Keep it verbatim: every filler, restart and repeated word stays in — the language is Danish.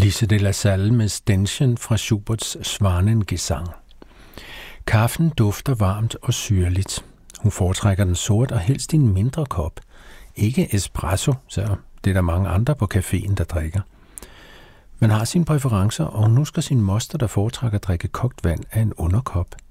Lise de la Salle med Ständchen fra Schuberts Svanengesang. Kaffen dufter varmt og syrligt. Hun foretrækker den sort og helst i en mindre kop. Ikke espresso, så det er der mange andre på caféen, der drikker. Man har sine præferencer, og hun husker sin moster, der foretrækker at drikke kogt vand af en underkop.